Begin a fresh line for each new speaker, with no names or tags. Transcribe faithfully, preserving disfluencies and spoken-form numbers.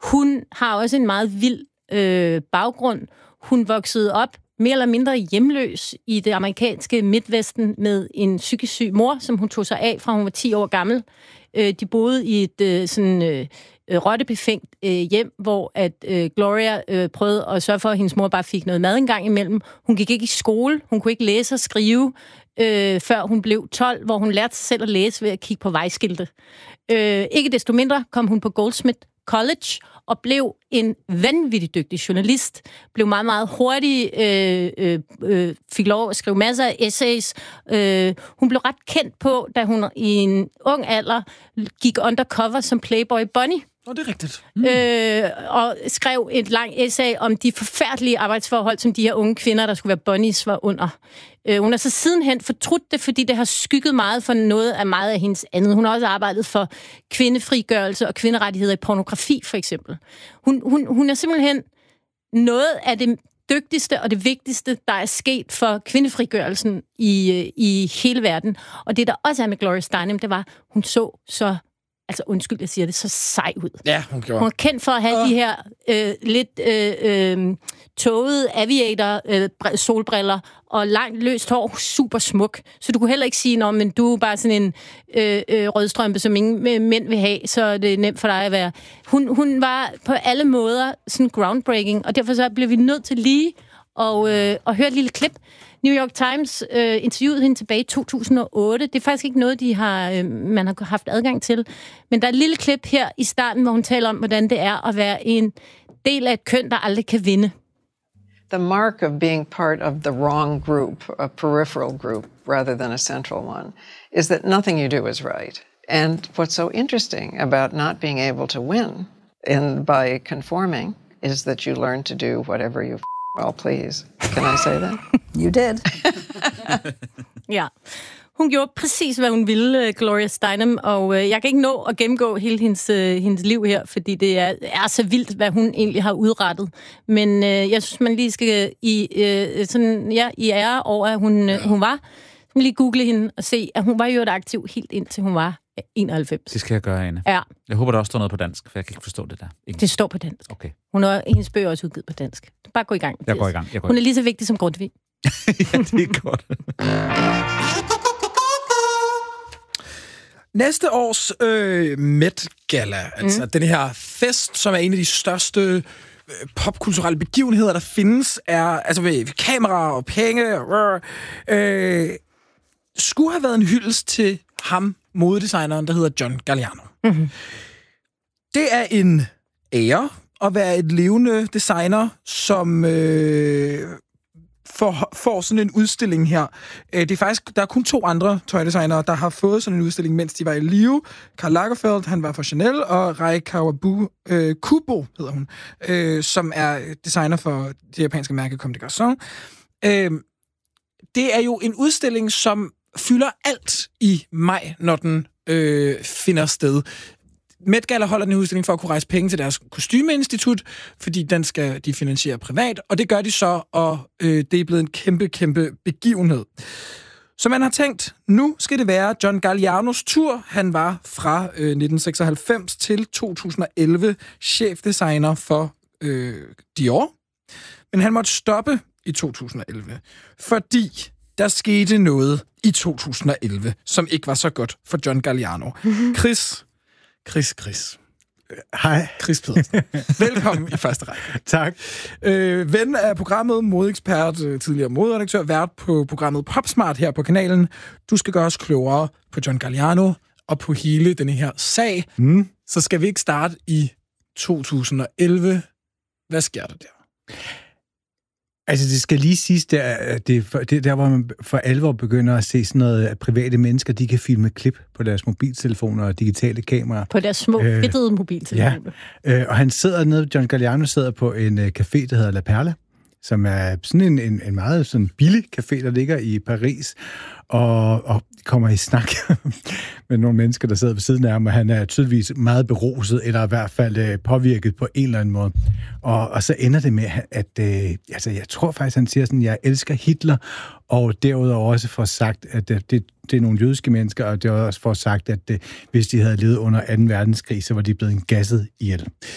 Hun har også en meget vild øh, baggrund. Hun voksede op mere eller mindre hjemløs i det amerikanske Midtvesten med en psykisk syg mor, som hun tog sig af, fra hun var ti år gammel. Øh, de boede i et øh, sådan øh, rottebefængt øh, hjem, hvor at øh, Gloria øh, prøvede at sørge for, at hendes mor bare fik noget mad en gang imellem. Hun gik ikke i skole, hun kunne ikke læse og skrive, øh, før hun blev tolv, hvor hun lærte sig selv at læse ved at kigge på vejskilte. Øh, ikke desto mindre kom hun på Goldsmith College og blev en vanvittigt dygtig journalist, blev meget, meget hurtig, øh, øh, øh, fik lov at skrive masser af essays. Øh, hun blev ret kendt på, da hun i en ung alder gik undercover som Playboy Bunny.
Nå, det er rigtigt. Mm.
Øh, og skrev et langt essay om de forfærdelige arbejdsforhold, som de her unge kvinder, der skulle være bunnies, var under. Øh, hun har så sidenhen fortrudt det, fordi det har skygget meget for noget af meget af hendes andet. Hun har også arbejdet for kvindefrigørelse og kvinderettigheder i pornografi, for eksempel. Hun, hun, hun er simpelthen noget af det dygtigste og det vigtigste, der er sket for kvindefrigørelsen i, i hele verden. Og det, der også er med Gloria Steinem, det var, hun så så altså undskyld, jeg siger det, så sej ud.
Ja, hun gjorde.
Hun er kendt for at have oh. de her øh, lidt øh, øh, tågede aviator øh, solbriller og langt løst hår, super smuk. Så du kunne heller ikke sige, nå, men du er bare sådan en øh, øh, rødstrømpe, som ingen mænd vil have, så det er nemt for dig at være. Hun, hun var på alle måder sådan groundbreaking, og derfor så blev vi nødt til lige at, øh, at høre et lille klip. New York Times øh, interviewede hende tilbage i to tusind og otte. Det er faktisk ikke noget, de har, øh, man har haft adgang til. Men der er et lille klip her i starten, hvor hun taler om, hvordan det er at være en del af et køn, der aldrig kan vinde.
The mark of being part of the wrong group, a peripheral group, rather than a central one, is that nothing you do is right. And what's so interesting about not being able to win in by conforming is that you learn to do whatever you well please. Can I say that?
You did.
Ja. Hun gjorde præcis, hvad hun ville, Gloria Steinem, og øh, jeg kan ikke nå at gennemgå hele hendes, øh, hendes liv her, fordi det er, er så vildt, hvad hun egentlig har udrettet. Men øh, jeg synes, man lige skal i, øh, sådan, ja, i ære over, at hun, øh, hun var. Så man lige google hende og se, at hun var jo et aktiv helt indtil hun var enoghalvfems.
Det skal jeg gøre, Anne.
Ja.
Jeg håber, der også står noget på dansk, for jeg kan ikke forstå det der. Ingen.
Det står på dansk.
Okay.
Hun har, hendes bøger også udgivet på dansk. Bare gå i gang.
Jeg går i gang. Jeg går
hun er lige så vigtig som Grundtvig.
Ja, det er godt.
Næste års øh, Met Gala, altså mm. den her fest, som er en af de største øh, popkulturelle begivenheder, der findes, er altså ved kameraer og penge, og, øh, skulle have været en hyldest til ham, modedesigneren, der hedder John Galliano. Mm-hmm. Det er en ære at være et levende designer, som øh, får, får sådan en udstilling her. Det er faktisk, der er kun to andre tøjdesignere, der har fået sådan en udstilling, mens de var i live. Karl Lagerfeld, han var for Chanel, og Rei Kawabu, øh, Kubo hedder hun, øh, som er designer for det japanske mærke Comme des Garçons. Øh, det er jo en udstilling, som fylder alt i maj, når den øh, finder sted. Met Gala holder den udstilling for at kunne rejse penge til deres kostymeinstitut, fordi den skal de finansiere privat, og det gør de så, og øh, det er blevet en kæmpe, kæmpe begivenhed. Så man har tænkt, nu skal det være John Gallianos tur. Han var fra øh, nitten seksoghalvfems til to tusind og elleve chefdesigner for øh, Dior, men han måtte stoppe i to tusind og elleve, fordi der skete noget i to tusind og elleve, som ikke var så godt for John Galliano. Chris, Chris, Chris.
Hej.
Chris Pedersen. Velkommen i første række.
Tak.
Øh, ven af programmet, modeekspert, tidligere moderedaktør, vært på programmet Popsmart her på kanalen. Du skal gøre os klogere på John Galliano og på hele denne her sag. Mm. Så skal vi ikke starte i to tusind og elleve. Hvad sker der der?
Altså, det skal lige siges, der, det, det, der hvor man for alvor begynder at se sådan noget, at private mennesker, de kan filme klip på deres mobiltelefoner og digitale kameraer.
På deres små, øh, fedtede mobiltelefoner.
Ja, øh, og han sidder nede, John Galliano sidder på en uh, café, der hedder La Perle, som er sådan en, en, en meget sådan billig café, der ligger i Paris, og, og kommer i snak med nogle mennesker, der sidder ved siden af ham, og han er tydeligvis meget beruset, eller i hvert fald øh, påvirket på en eller anden måde. Og, og så ender det med, at øh, altså, jeg tror faktisk, han siger sådan, jeg elsker Hitler, og derudover også får sagt, at øh, det, det er nogle jødiske mennesker, og det er også får sagt, at øh, hvis de havde levet under anden verdenskrig, så var de blevet gasset ihjel.